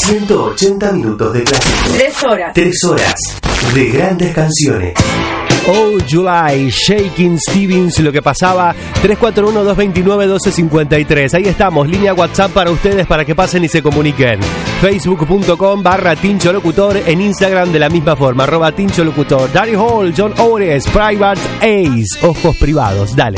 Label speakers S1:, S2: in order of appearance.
S1: 180 minutos de clásico.
S2: 3 horas.
S1: 3 horas de grandes canciones.
S3: Oh July, Shakin' Stevens, lo que pasaba. 341-229-1253. Ahí estamos, línea WhatsApp para ustedes para que pasen y se comuniquen. Facebook.com/Tincho Locutor. En Instagram de la misma forma, @Tincho Locutor. Daddy Hall, John Ores, Private Ace, Ojos Privados. Dale.